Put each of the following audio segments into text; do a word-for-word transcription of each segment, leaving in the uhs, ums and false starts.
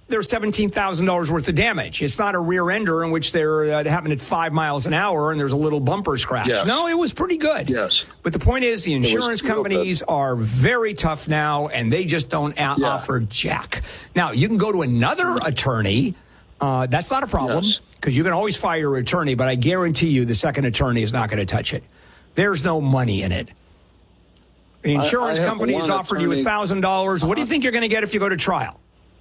there's seventeen thousand dollars worth of damage. It's not a rear ender in which they're uh, happened at five miles an hour and there's a little bumper scratch. Yes. No, it was pretty good. Yes. But the point is the insurance companies are very tough now, and they just don't a- Yeah. offer jack. Now, you can go to another attorney. Uh, that's not a problem because Yes. you can always fire your attorney, but I guarantee you the second attorney is not going to touch it. There's no money in it. The insurance I, I company has offered you one thousand dollars. What do you think you're going to get if you go to trial?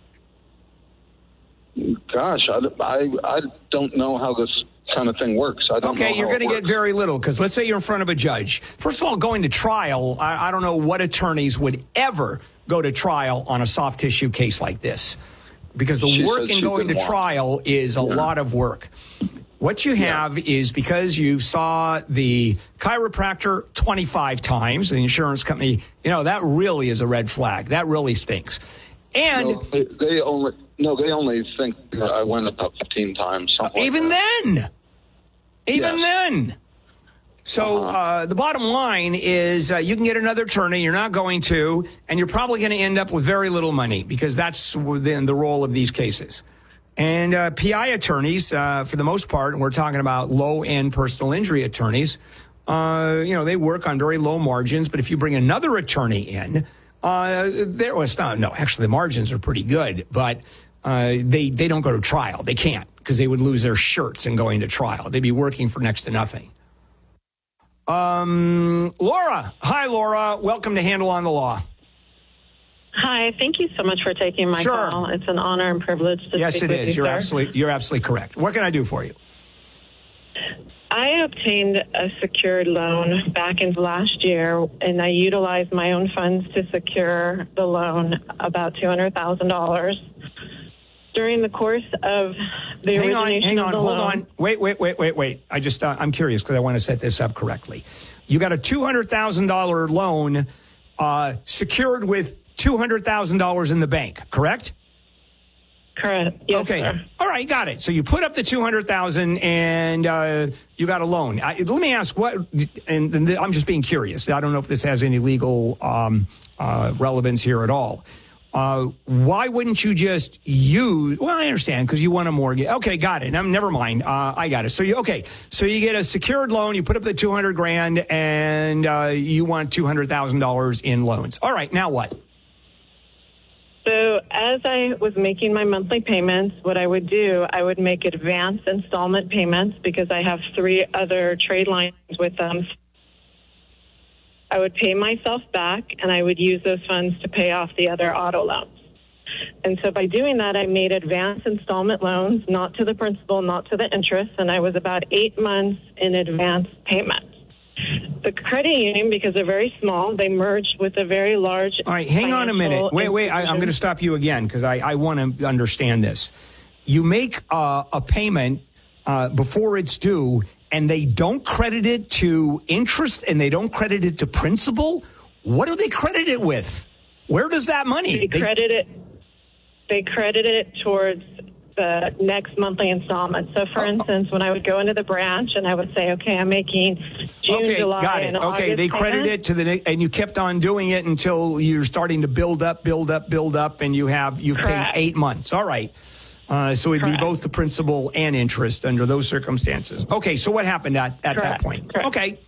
Gosh, I, I, I don't know how this kind of thing works. I don't okay, know you're going to get very little because let's say you're in front of a judge. First of all, going to trial, I, I don't know what attorneys would ever go to trial on a soft tissue case like this because the She work said in she going to didn't want trial is a Yeah. lot of work. What you have is because you saw the chiropractor twenty-five times, the insurance company, you know, that really is a red flag. That really stinks. And No, they, they only no, they only think that I went about fifteen times. Something even like that. then, even Yes. then. So Uh-huh. uh, the bottom line is uh, you can get another attorney. You're not going to, and you're probably going to end up with very little money because that's within the role of these cases. And uh, P I attorneys, uh, for the most part, and we're talking about low-end personal injury attorneys, uh, you know, they work on very low margins. But if you bring another attorney in, uh, there was well, no, actually the margins are pretty good, but uh, they they don't go to trial. They can't because they would lose their shirts in going to trial. They'd be working for next to nothing. Um, Laura, hi, Laura. Welcome to Handle on the Law. Hi, thank you so much for taking my Sure. call. It's an honor and privilege to Yes, speak it with is. you, You're sir. absolutely you're absolutely correct. What can I do for you? I obtained a secured loan back in last year, and I utilized my own funds to secure the loan, about two hundred thousand dollars. During the course of the Hang on, origination hang of on, the hold loan, on. Wait, wait, wait, wait, wait. I just uh, I'm curious because I want to set this up correctly. You got a two hundred thousand dollars loan uh, secured with two hundred thousand dollars in the bank, correct? Correct. Yes, okay. sir. All right, got it. So you put up the two hundred thousand and uh, you got a loan. I, let me ask what, and, and I'm just being curious. I don't know if this has any legal um, uh, relevance here at all. Uh, why wouldn't you just use? Well, I understand because you want a mortgage. Okay, got it. Um, never mind. Uh, I got it. So you okay? So you get a secured loan. You put up the two hundred grand, and uh, you want two hundred thousand dollars in loans. All right. Now what? So as I was making my monthly payments, what I would do, I would make advance installment payments because I have three other trade lines with them. I would pay myself back, and I would use those funds to pay off the other auto loans. And so by doing that, I made advance installment loans, not to the principal, not to the interest, and I was about eight months in advance payments. The credit union, because they're very small, they merged with a very large. All right, hang on a minute. Wait, wait. I, I'm going to stop you again because I, I want to understand this. You make uh, a payment uh, before it's due, and they don't credit it to interest, and they don't credit it to principal. What do they credit it with? Where does that money? They, they credit it. They credit it towards the next monthly installment. So, for oh. instance, when I would go into the branch and I would say, "Okay, I'm making June, okay, July, got it. and okay, August they credit payment. it to the, and you kept on doing it until you're starting to build up, build up, build up, and you have you've Correct. paid eight months. All right. Uh, so it'd Correct. be both the principal and interest under those circumstances. Okay, so what happened at, at that point? Correct. Okay.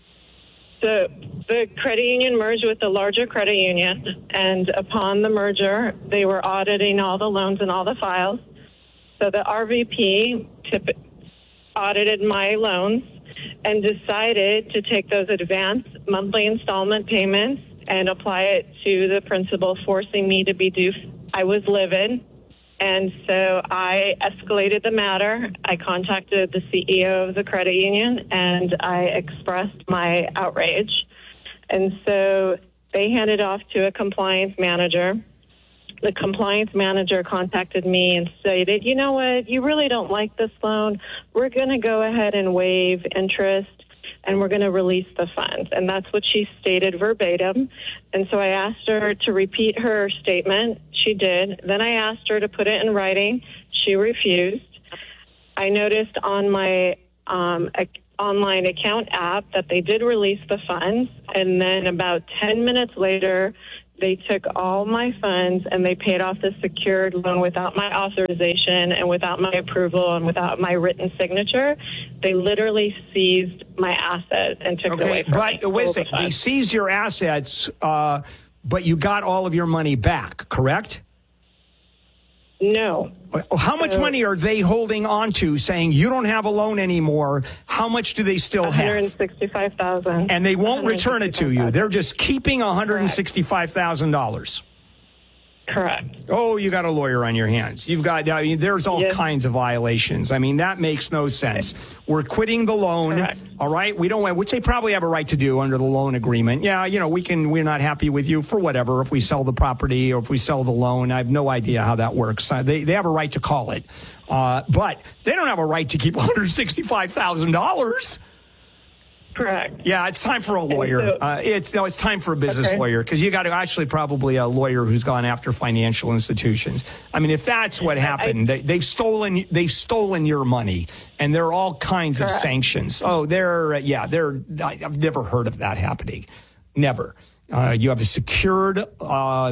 So the credit union merged with the larger credit union, and upon the merger, they were auditing all the loans and all the files. So the R V P tip- audited my loans and decided to take those advance monthly installment payments and apply it to the principal, forcing me to be due. I was livid. And so I escalated the matter. I contacted the C E O of the credit union, and I expressed my outrage. And so they handed off to a compliance manager. The compliance manager contacted me and stated, you know what, you really don't like this loan. We're going to go ahead and waive interest, and we're going to release the funds. And that's what she stated verbatim. And so I asked her to repeat her statement. She did. Then I asked her to put it in writing. She refused. I noticed on my um, a- online account app that they did release the funds. And then about ten minutes later, they took all my funds and they paid off the secured loan without my authorization and without my approval and without my written signature. They literally seized my assets and took it away from me. But wait a second, they seized your assets, uh, but you got all of your money back, correct? No. How much so, money are they holding on to, saying you don't have a loan anymore? How much do they still have? one hundred sixty-five thousand dollars. And they won't return it to you. They're just keeping one hundred sixty-five thousand dollars. Correct. Oh, you got a lawyer on your hands. You've got, I mean, there's all yes. kinds of violations. I mean, that makes no sense. We're quitting the loan. Correct. All right. We don't, which they probably have a right to do under the loan agreement. Yeah. You know, we can, we're not happy with you for whatever. If we sell the property or if we sell the loan, I have no idea how that works. Uh, they, they have a right to call it. Uh, but they don't have a right to keep one hundred sixty-five thousand dollars. Correct. Yeah, it's time for a lawyer. So, uh, it's no, it's time for a business okay. lawyer because you got to actually probably a lawyer who's gone after financial institutions. I mean, if that's what happened, I, they, they've stolen they've stolen your money, and there are all kinds correct. of sanctions. Oh, they're uh, yeah, they're. I've never heard of that happening. Never. Uh, you have a secured uh,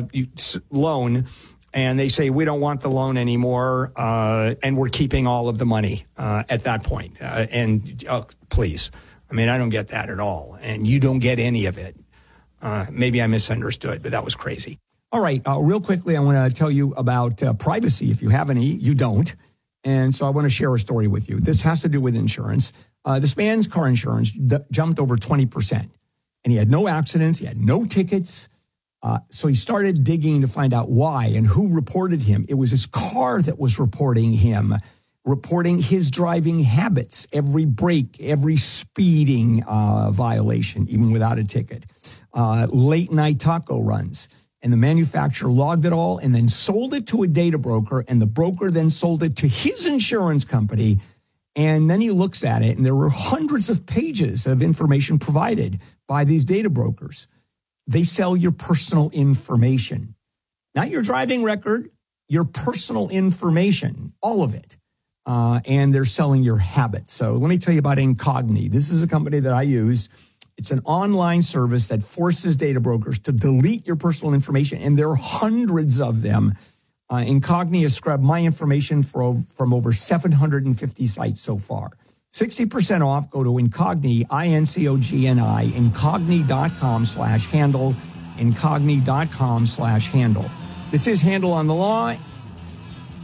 loan. And they say, we don't want the loan anymore, uh, and we're keeping all of the money uh, at that point. Uh, and uh, please. I mean, I don't get that at all. And you don't get any of it. Uh, maybe I misunderstood, but that was crazy. All right. Uh, real quickly, I want to tell you about uh, privacy. If you have any, you don't. And so I want to share a story with you. This has to do with insurance. Uh, this man's car insurance d- jumped over twenty percent. And he had no accidents. He had no tickets. Uh, so he started digging to find out why and who reported him. It was his car that was reporting him. Reporting his driving habits, every break, every speeding uh, violation, even without a ticket, uh, late night taco runs. And the manufacturer logged it all and then sold it to a data broker. And the broker then sold it to his insurance company. And then he looks at it, and there were hundreds of pages of information provided by these data brokers. They sell your personal information, not your driving record, your personal information, all of it. Uh, and they're selling your habits. So let me tell you about Incogni. This is a company that I use. It's an online service that forces data brokers to delete your personal information, and there are hundreds of them. Uh, Incogni has scrubbed my information for, from over seven hundred fifty sites so far. sixty percent off. Go to Incogni, I N C O G N I, incogni.com slash handle, incogni.com slash handle. This is Handle on the Law.